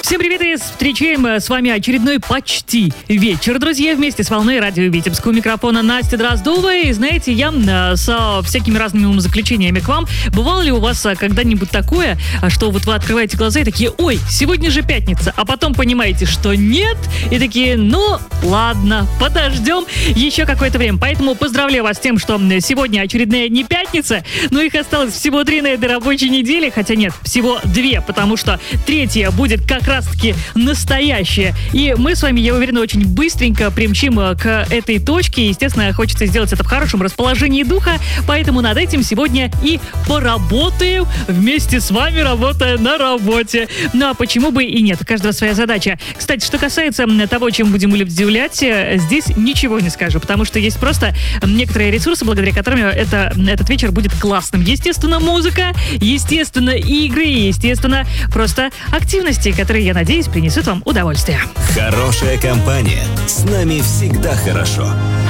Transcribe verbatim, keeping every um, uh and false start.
Всем привет и встречаем с вами очередной почти вечер, друзья, вместе с волной радио Витебск. У микрофона Настя Дроздова. И знаете, я со всякими разными умозаключениями к вам. Бывало ли у вас когда-нибудь такое, что вот вы открываете глаза и такие: ой, сегодня же пятница, а потом понимаете, что нет, и такие: ну ладно, подождем еще какое-то время. Поэтому поздравляю вас с тем, что сегодня очередная не пятница, но их осталось всего три на этой рабочей неделе, хотя нет, всего две, потому что третья будет как раз-таки настоящая. И мы с вами, я уверена, очень быстренько примчим к этой точке. Естественно, хочется сделать это в хорошем расположении духа, поэтому над этим сегодня и поработаем вместе с вами, работая на работе. Ну а почему бы и нет? У каждого своя задача. Кстати, что касается того, чем будем удивлять, здесь ничего не скажу, потому что есть просто некоторые ресурсы, благодаря которым это, этот вечер будет классным. Естественно, музыка, естественно, игры, естественно, просто активности, которые, я надеюсь, принесут вам удовольствие. Хорошая компания. С нами всегда хорошо.